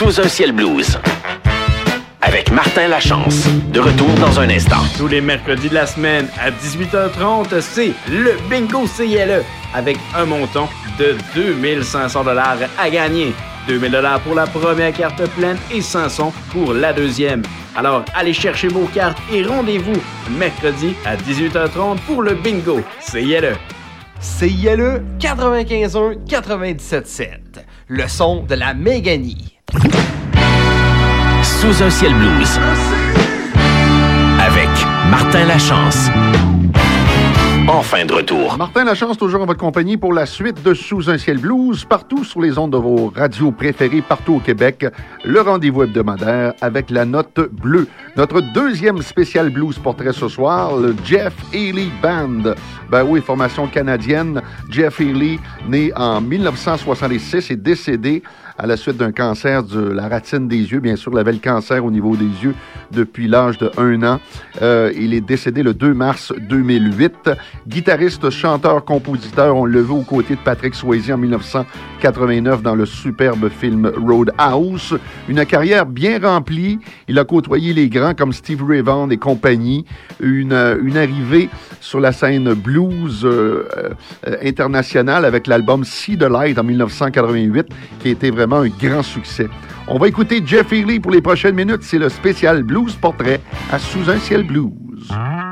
Sous un ciel blues. Avec Martin Lachance. De retour dans un instant. Tous les mercredis de la semaine à 18h30, c'est le Bingo CILE avec un montant de 2500 $ à gagner. 2000 $ pour la première carte pleine et 500 pour la deuxième. Alors, allez chercher vos cartes et rendez-vous mercredi à 18h30 pour le Bingo CILE. CILE 95.1 97.7. Le son de la Méganie. Sous un ciel blues. Avec Martin Lachance. Enfin de retour. Martin Lachance, toujours en votre compagnie pour la suite de Sous un ciel blues, partout sur les ondes de vos radios préférées, partout au Québec. Le rendez-vous hebdomadaire avec la note bleue. Notre deuxième spécial blues portrait ce soir, le Jeff Healey Band. Ben oui, formation canadienne. Jeff Healey, né en 1966 et décédé à la suite d'un cancer de la rétine des yeux. Bien sûr, il avait le cancer au niveau des yeux depuis l'âge de 1 an. Il est décédé le 2 mars 2008. Guitariste, chanteur, compositeur, on l'a vu aux côtés de Patrick Swayze en 1989 dans le superbe film Roadhouse. Une carrière bien remplie. Il a côtoyé les grands comme Stevie Ray Vaughan et compagnie. Une arrivée sur la scène blues internationale avec l'album See the Light en 1988 qui a été vraiment un grand succès. On va écouter Jeff Healey pour les prochaines minutes. C'est le spécial Blues Portrait à Sous un ciel blues.